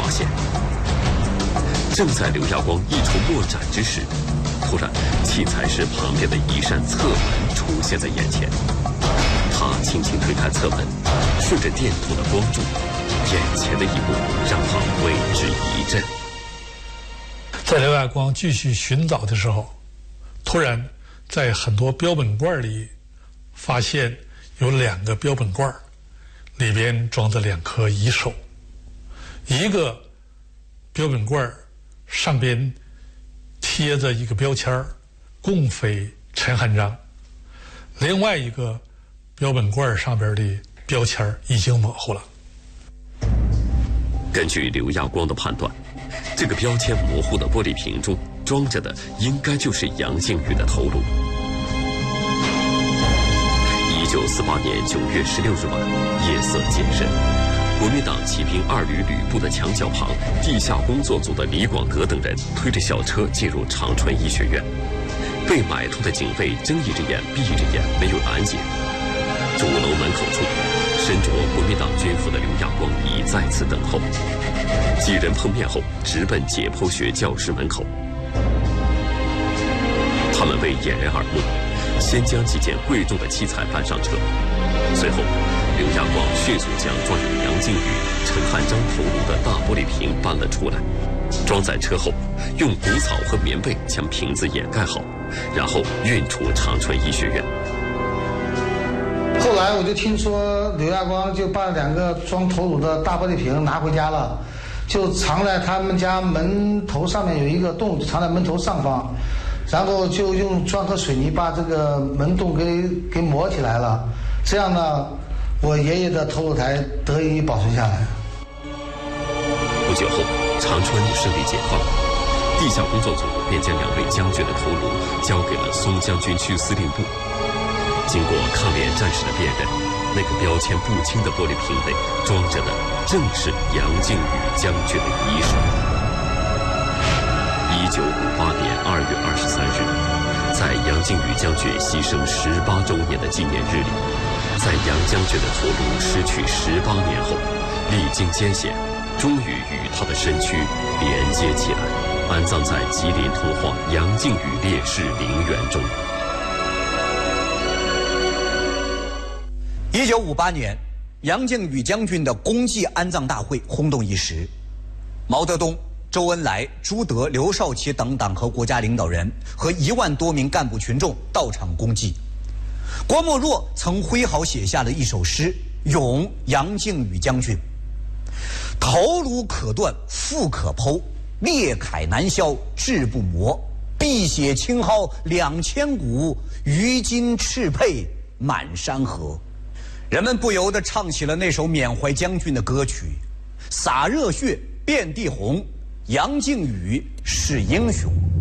发现。正在刘亚光一筹莫展之时，突然器材室旁边的一扇侧门出现在眼前。他轻轻推开侧门，顺着电筒的光柱，眼前的一幕让他为之一振。 在刘亚光继续寻找的时候，突然在很多标本罐里发现有2个标本罐，里边装着2颗蚁手。一个标本罐上边贴着一个标签共匪陈汉章，另外一个标本罐上边的标签已经模糊了。 根据刘亚光的判断，这个标签模糊的玻璃瓶中装着的应该就是杨靖宇的头颅。1948年9月16日晚，夜色渐深，国民党骑兵2旅旅部的墙角旁，地下工作组的李广德等人推着小车进入长春医学院。被买通的警卫睁一只眼闭一只眼，没有拦截。主楼门口处，身着国民党军服的刘亚光已在此等候。几人碰面后，直奔解剖学教室门口。他们为掩人耳目，先将几件贵重的器材搬上车，随后刘亚光迅速将装有杨靖宇、陈汉章头颅的大玻璃瓶搬了出来，装在车后，用谷草和棉被将瓶子掩盖好，然后运出长春医学院。 后来我就听说刘亚光就把2个装头颅的大玻璃瓶拿回家了，就藏在他们家门头上面有一个洞，藏在门头上方，然后就用砖和水泥把这个门洞给磨起来了。这样呢，我爷爷的头颅台得以保存下来。 不久后，长春胜利解放，地下工作组便将2位将军的头颅交给了松江军区司令部。经过抗联战士的辨认，那个标签不清的玻璃瓶内装着的正是杨靖宇将军的遗首。1958年2月23日，在杨靖宇将军牺牲18周年的纪念日里，在杨将军的头颅失去18年后，历经艰险，终于与他的身躯连接起来，安葬在吉林通化杨靖宇烈士陵园中。 1958年，杨靖宇将军的公祭安葬大会轰动一时，毛泽东、周恩来、朱德、刘少奇等党和国家领导人和1万多名干部群众到场公祭。郭沫若曾挥毫写下了一首诗，咏杨靖宇将军：头颅可断腹可剖，烈铠难削志不磨，碧血青蒿2000股，于金赤佩满山河。人们不由得唱起了那首缅怀将军的歌曲：洒热血遍地红，杨靖宇是英雄。